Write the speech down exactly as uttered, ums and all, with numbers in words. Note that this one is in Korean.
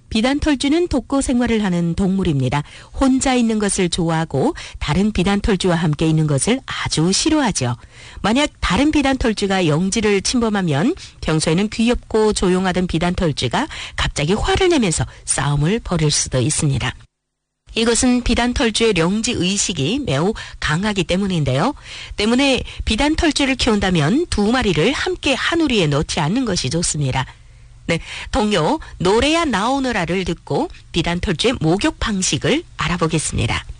비단털쥐는 독거 생활을 하는 동물입니다. 혼자 있는 것을 좋아하고 다른 비단털쥐와 함께 있는 것을 아주 싫어하죠. 만약 다른 비단털쥐가 영지를 침범하면 평소에는 귀엽고 조용하던 비단털쥐가 갑자기 화를 내면서 싸움을 벌일 수도 있습니다. 이것은 비단털쥐의 영지 의식이 매우 강하기 때문인데요. 때문에 비단털쥐를 키운다면 두 마리를 함께 한 우리에 넣지 않는 것이 좋습니다. 네, 동요 노래야 나오너라를 듣고 비단털쥐의 목욕 방식을 알아보겠습니다.